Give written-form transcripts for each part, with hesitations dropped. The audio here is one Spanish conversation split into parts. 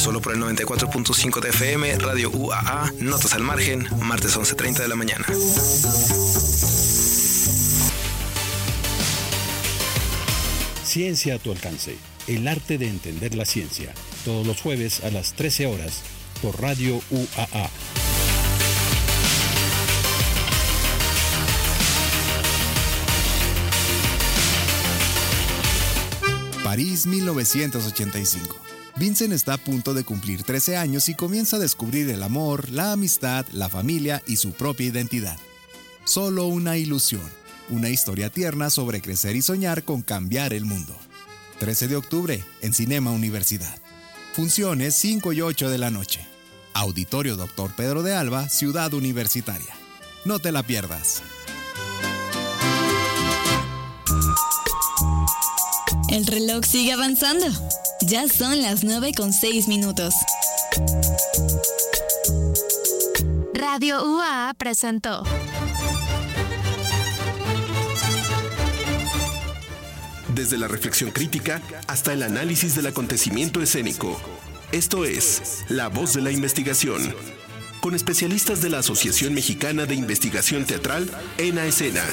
solo por el 94.5 de FM, Radio UAA, Notas al Margen, martes 11:30 de la mañana. Ciencia a tu alcance, el arte de entender la ciencia, todos los jueves a las 13 horas por Radio UAA. París 1985. Vincent está a punto de cumplir 13 años y comienza a descubrir el amor, la amistad, la familia y su propia identidad. Solo una ilusión, una historia tierna sobre crecer y soñar con cambiar el mundo. 13 de octubre, en Cinema Universidad. Funciones 5 y 8 de la noche. Auditorio Dr. Pedro de Alba, Ciudad Universitaria. No te la pierdas. El reloj sigue avanzando. Ya son las 9:06. Radio UAA presentó Desde la reflexión crítica hasta el análisis del acontecimiento escénico. Esto es La Voz de la Investigación, con especialistas de la Asociación Mexicana de Investigación Teatral, ENA Escena.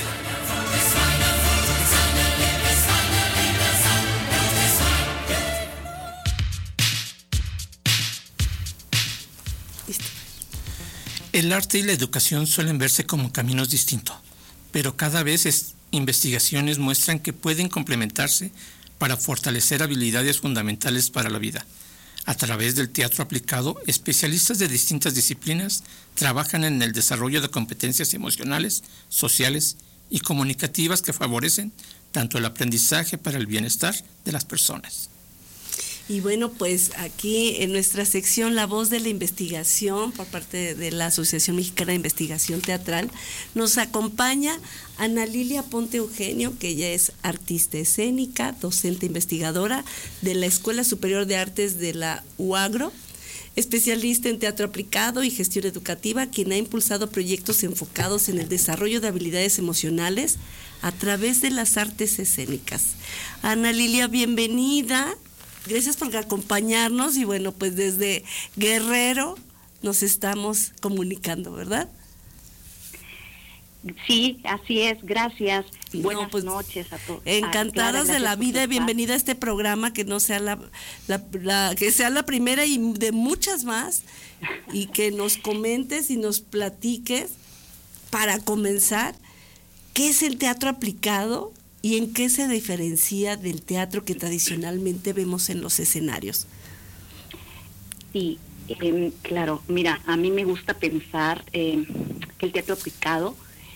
El arte y la educación suelen verse como caminos distintos, pero cada vez investigaciones muestran que pueden complementarse para fortalecer habilidades fundamentales para la vida. A través del teatro aplicado, especialistas de distintas disciplinas trabajan en el desarrollo de competencias emocionales, sociales y comunicativas que favorecen tanto el aprendizaje para el bienestar de las personas. Y bueno, pues aquí en nuestra sección La Voz de la Investigación, por parte de la Asociación Mexicana de Investigación Teatral, nos acompaña Ana Lilia Ponte Eugenio, que ella es artista escénica, docente investigadora de la Escuela Superior de Artes de la UAGRO, especialista en teatro aplicado y gestión educativa, quien ha impulsado proyectos enfocados en el desarrollo de habilidades emocionales a través de las artes escénicas. Ana Lilia, bienvenida. Gracias por acompañarnos y bueno, pues desde Guerrero nos estamos comunicando, ¿verdad? Sí, así es, gracias. Buenas noches a todos. Encantadas de la vida y bienvenida a este programa, que no sea que sea la primera y de muchas más, y que nos comentes y nos platiques, para comenzar, ¿qué es el teatro aplicado? ¿Y en qué se diferencia del teatro que tradicionalmente vemos en los escenarios? Sí, claro. Mira, a mí me gusta pensar que el teatro aplicado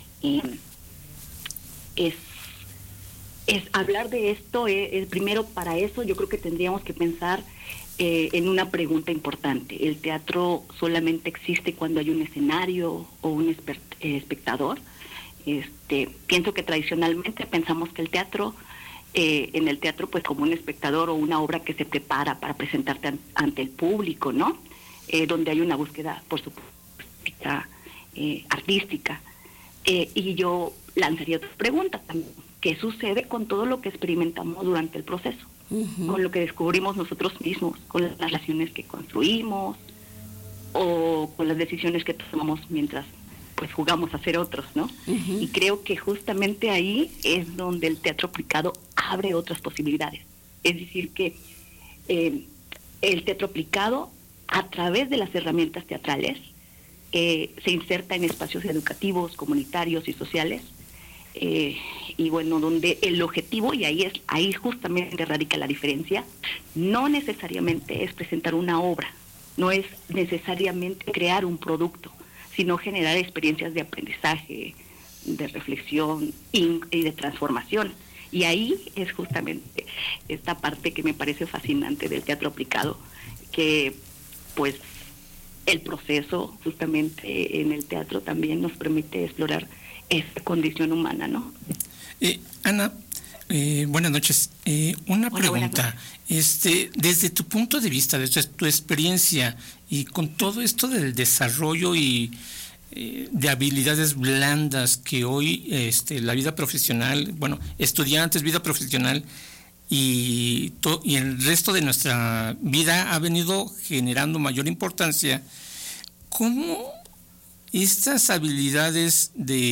es hablar de esto. Primero, para eso yo creo que tendríamos que pensar en una pregunta importante. ¿El teatro solamente existe cuando hay un escenario o un espectador? Pienso que tradicionalmente pensamos que el teatro, en el teatro pues como un espectador o una obra que se prepara para presentarte ante el público, ¿no? Donde hay una búsqueda, por supuesto, artística. Y yo lanzaría otra pregunta también. ¿Qué sucede con todo lo que experimentamos durante el proceso? Uh-huh. Con lo que descubrimos nosotros mismos, con las relaciones que construimos o con las decisiones que tomamos mientras pues jugamos a ser otros, ¿no? Uh-huh. Y creo que justamente ahí es donde el teatro aplicado abre otras posibilidades. Es decir, que el teatro aplicado, a través de las herramientas teatrales, se inserta en espacios educativos, comunitarios y sociales, y bueno, donde el objetivo, y ahí justamente radica la diferencia, no necesariamente es presentar una obra, no es necesariamente crear un producto, sino generar experiencias de aprendizaje, de reflexión y de transformación. Y ahí es justamente esta parte que me parece fascinante del teatro aplicado, que pues el proceso justamente en el teatro también nos permite explorar esta condición humana, ¿no? Ana, buenas noches. Una pregunta. Desde tu punto de vista, desde tu experiencia y con todo esto del desarrollo y de habilidades blandas que hoy la vida profesional, estudiantes, vida profesional, y el resto de nuestra vida ha venido generando mayor importancia, ¿cómo estas habilidades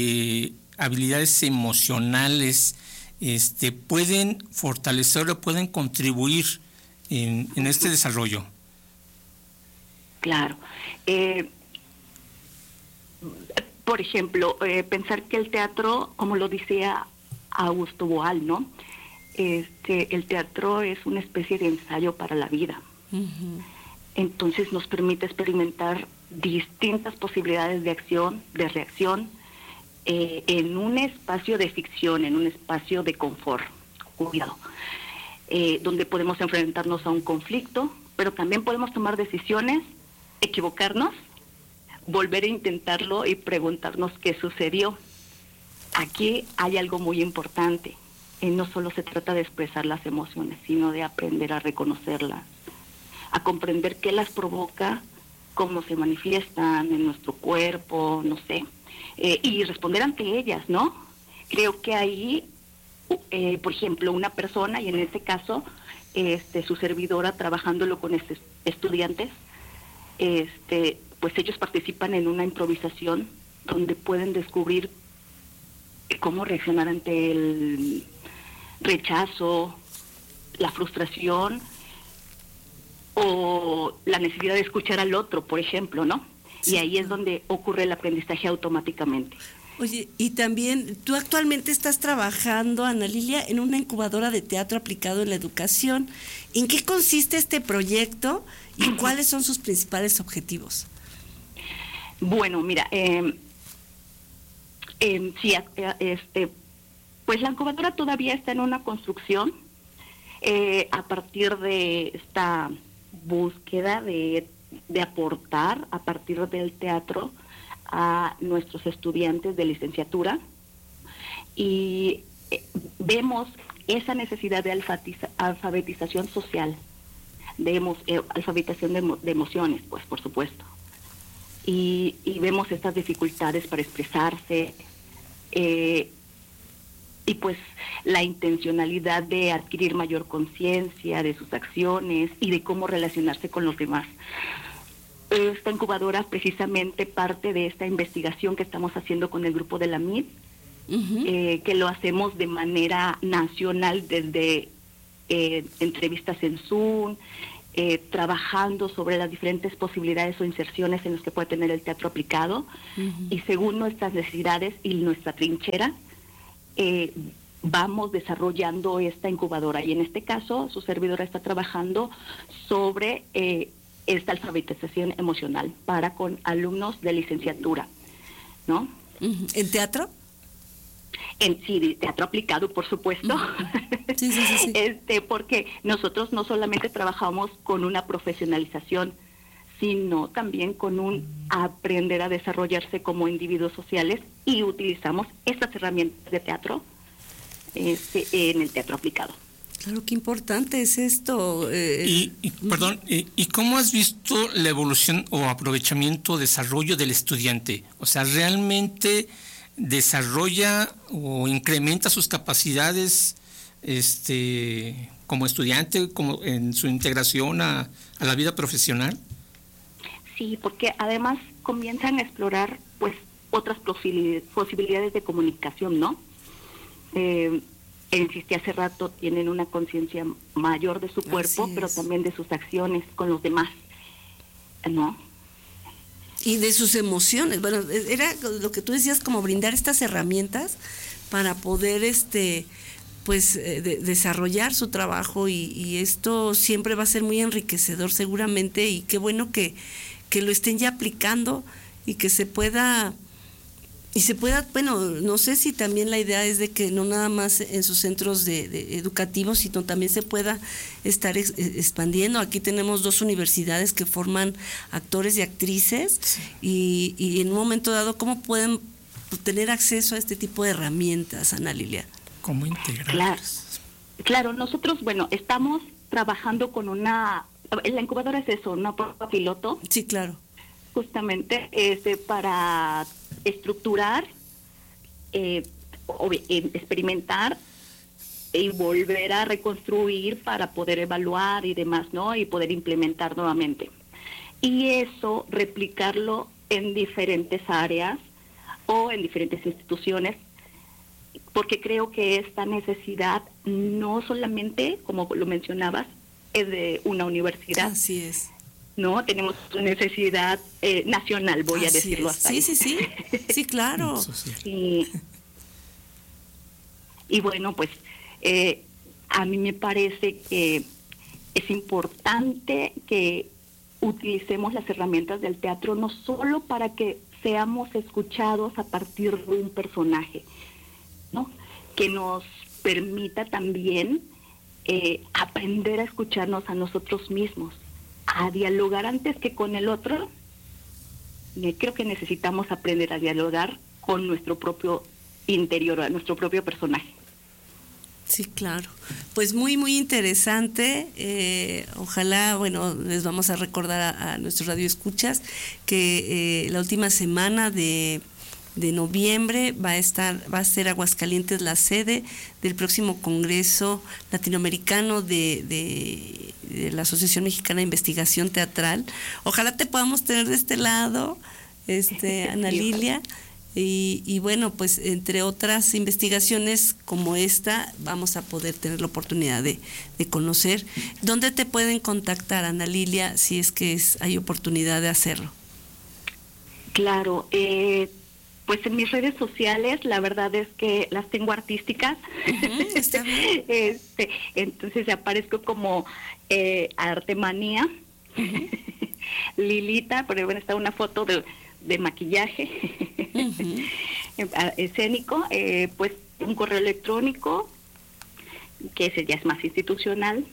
emocionales pueden fortalecer o pueden contribuir en este desarrollo? Claro. Por ejemplo, pensar que el teatro, como lo decía Augusto Boal, ¿no? El teatro es una especie de ensayo para la vida. Uh-huh. Entonces nos permite experimentar distintas posibilidades de acción, de reacción, en un espacio de ficción, en un espacio de confort, cuidado, donde podemos enfrentarnos a un conflicto, pero también podemos tomar decisiones, equivocarnos, volver a intentarlo y preguntarnos qué sucedió. Aquí hay algo muy importante. No solo se trata de expresar las emociones, sino de aprender a reconocerlas, a comprender qué las provoca, cómo se manifiestan en nuestro cuerpo, no sé, y responder ante ellas, ¿no? Creo que ahí, por ejemplo, una persona, y en este caso, su servidora trabajándolo con estudiantes, pues ellos participan en una improvisación donde pueden descubrir cómo reaccionar ante el rechazo, la frustración o la necesidad de escuchar al otro, por ejemplo, ¿no? Sí. Y ahí es donde ocurre el aprendizaje automáticamente. Oye, y también tú actualmente estás trabajando, Ana Lilia, en una incubadora de teatro aplicado en la educación. ¿En qué consiste este proyecto y cuáles son sus principales objetivos? Bueno, mira, sí, pues la incubadora todavía está en una construcción a partir de esta búsqueda de aportar a partir del teatro a nuestros estudiantes de licenciatura, y vemos esa necesidad de alfabetización social, alfabetización de emociones, pues por supuesto, y vemos estas dificultades para expresarse, y pues la intencionalidad de adquirir mayor conciencia de sus acciones y de cómo relacionarse con los demás. Esta incubadora precisamente parte de esta investigación que estamos haciendo con el grupo de la MID, uh-huh. Que lo hacemos de manera nacional desde entrevistas en Zoom, trabajando sobre las diferentes posibilidades o inserciones en las que puede tener el teatro aplicado, uh-huh. Y según nuestras necesidades y nuestra trinchera, vamos desarrollando esta incubadora, y en este caso su servidora está trabajando sobre esta alfabetización emocional para con alumnos de licenciatura, ¿no? ¿En teatro? Sí, de teatro aplicado, por supuesto. Sí. Porque nosotros no solamente trabajamos con una profesionalización, sino también con un aprender a desarrollarse como individuos sociales, y utilizamos estas herramientas de teatro en el teatro aplicado. Claro, qué importante es esto. ¿Y cómo has visto la evolución o aprovechamiento, desarrollo del estudiante? O sea, ¿realmente desarrolla o incrementa sus capacidades como estudiante, como en su integración a la vida profesional? Sí, porque además comienzan a explorar pues otras posibilidades de comunicación, ¿no? Insistí hace rato, tienen una conciencia mayor de su cuerpo, pero también de sus acciones con los demás, ¿no? Y de sus emociones. Bueno, era lo que tú decías, como brindar estas herramientas para poder desarrollar su trabajo, y esto siempre va a ser muy enriquecedor seguramente, y qué bueno que lo estén ya aplicando y que se pueda, bueno, no sé si también la idea es de que no nada más en sus centros de educativos, sino también se pueda estar expandiendo. Aquí tenemos 2 universidades que forman actores y actrices, sí. y en un momento dado, ¿cómo pueden tener acceso a este tipo de herramientas, Ana Lilia? ¿Cómo integrarlas? Claro, nosotros, bueno, estamos trabajando con la incubadora es eso, una prueba piloto. Sí, claro. Justamente para estructurar, experimentar y volver a reconstruir para poder evaluar y demás, ¿no? Y poder implementar nuevamente. Y eso, replicarlo en diferentes áreas o en diferentes instituciones, porque creo que esta necesidad no solamente, como lo mencionabas, es de una universidad. Así es. No, tenemos una necesidad nacional, voy a decirlo hasta ahí. Sí, claro. Y bueno, pues a mí me parece que es importante que utilicemos las herramientas del teatro no solo para que seamos escuchados a partir de un personaje, ¿no? Que nos permita también aprender a escucharnos a nosotros mismos, a dialogar antes que con el otro. Creo que necesitamos aprender a dialogar con nuestro propio interior, a nuestro propio personaje. Sí, claro. Pues muy, muy interesante. Ojalá, bueno, les vamos a recordar a nuestros radioescuchas que la última semana de noviembre va a ser Aguascalientes la sede del próximo Congreso Latinoamericano de la Asociación Mexicana de Investigación Teatral. Ojalá te podamos tener de este lado, Ana Lilia. Y bueno, pues entre otras investigaciones como esta, vamos a poder tener la oportunidad de conocer. ¿Dónde te pueden contactar, Ana Lilia, si es que hay oportunidad de hacerlo? Claro, pues en mis redes sociales, la verdad es que las tengo artísticas. Está bien. Entonces aparezco como Artemanía, Lilita, pero bueno, está una foto de maquillaje escénico, pues un correo electrónico que ese ya es más institucional,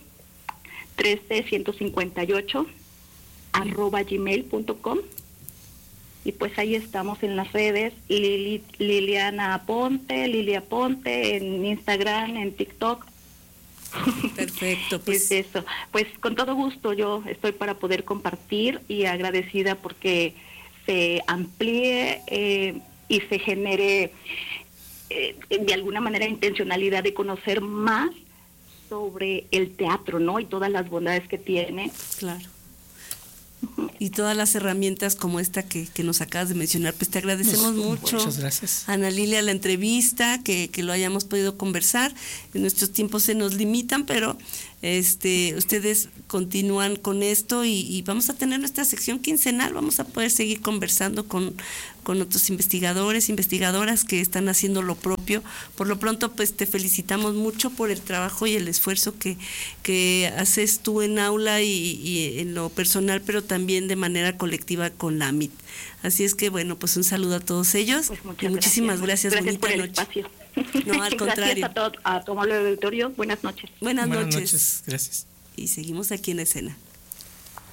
13158 @gmail.com, y pues ahí estamos en las redes. Lilia Ponte en Instagram, en TikTok. Perfecto, pues eso, pues con todo gusto yo estoy para poder compartir, y agradecida porque se amplíe y se genere de alguna manera intencionalidad de conocer más sobre el teatro, ¿no? Y todas las bondades que tiene. Claro. Y todas las herramientas como esta que nos acabas de mencionar, pues te agradecemos mucho. Muchas gracias, Ana Lilia, la entrevista, que lo hayamos podido conversar. En nuestros tiempos se nos limitan, pero ustedes continúan con esto y vamos a tener nuestra sección quincenal. Vamos a poder seguir conversando con otros investigadores, investigadoras que están haciendo lo propio. Por lo pronto, pues te felicitamos mucho por el trabajo y el esfuerzo que haces tú en aula y en lo personal, pero también de manera colectiva con la AMIT. Así es que, bueno, pues un saludo a todos ellos. Pues muchísimas gracias. Gracias bonita por el noche. espacio. No, al contrario. Gracias a todo el auditorio. Buenas noches. Buenas noches. Gracias. Y seguimos aquí en escena.